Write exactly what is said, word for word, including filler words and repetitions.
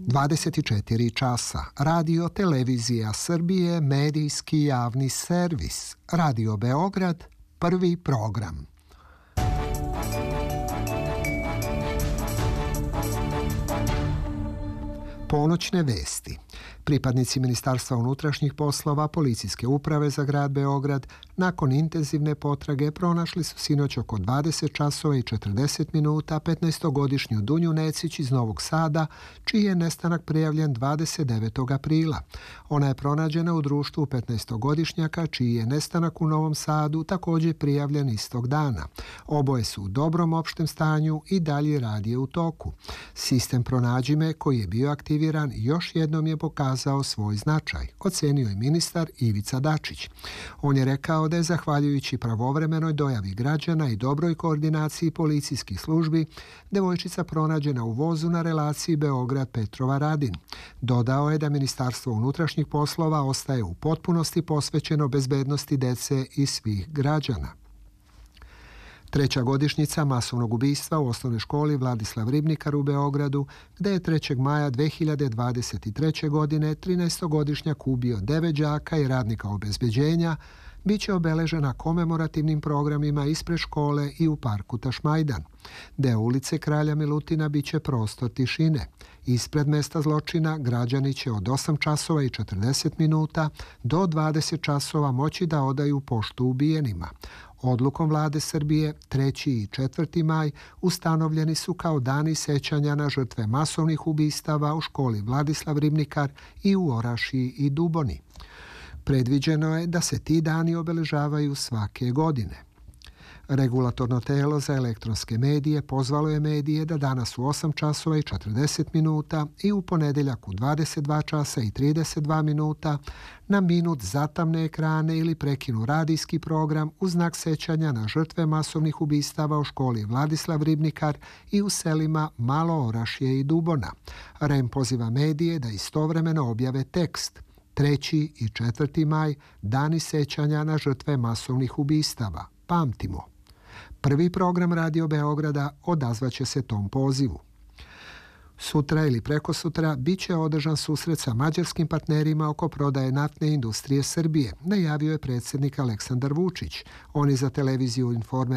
dvadeset četiri časa. Radio Televizija Srbije, medijski javni servis. Radio Beograd, prvi program. Ponoćne vesti. Pripadnici Ministarstva unutrašnjih poslova Policijske uprave za grad Beograd nakon intenzivne potrage pronašli su sinoć oko dvadeset časova i četrdeset minuta petnaestogodišnju Dunju Necić iz Novog Sada, čiji je nestanak prijavljen dvadeset devetog aprila. Ona je pronađena u društvu petnaestogodišnjaka, čiji je nestanak u Novom Sadu također prijavljen istog dana. Oboje su u dobrom opštem stanju i dalje rad je u toku. Sistem Pronađime, koji je bio aktiviran, još jednom je pokazao svoj značaj, ocenio je ministar Ivica Dačić. On je rekao da je zahvaljujući pravovremenoj dojavi građana i dobroj koordinaciji policijskih službi devojčica pronađena u vozu na relaciji Beograd-Petrova-Radin. Dodao je da Ministarstvo unutrašnjih poslova ostaje u potpunosti posvećeno bezbednosti dece i svih građana. Treća godišnjica masovnog ubistva u osnovnoj školi Vladislav Ribnikar u Beogradu, gde je trećeg maja dve hiljade dvadeset treće. godine trinaestogodišnjak ubio devet đaka i radnika obezbeđenja, bit će obeležena komemorativnim programima ispred škole i u parku Tašmajdan. Deo ulice Kralja Milutina bit će prostor tišine. Ispred mesta zločina građani će od osam časova i četrdeset minuta do dvadeset časova moći da odaju poštu ubijenima. Odlukom vlade Srbije treći i četvrti maj ustanovljeni su kao dani sećanja na žrtve masovnih ubistava u školi Vladislav Ribnikar i u Orašiji i Duboni. Predviđeno je da se ti dani obeležavaju svake godine. Regulatorno telo za elektronske medije pozvalo je medije da danas u osam časova i četrdeset minuta i u ponedeljak u dvadeset dva časa i trideset dva minuta na minut zatamne ekrane ili prekinu radijski program u znak sećanja na žrtve masovnih ubistava u školi Vladislav Ribnikar i u selima Malo Orašje i Dubona. R E M poziva medije da istovremeno objave tekst treći i četvrti maj, dani sećanja na žrtve masovnih ubistava. Pamtimo. Prvi program Radio Beograda odazvaće se tom pozivu. Sutra ili prekosutra bit će održan susret sa mađarskim partnerima oko prodaje naftne industrije Srbije, najavio je predsjednik Aleksandar Vučić. On je za televiziju Informer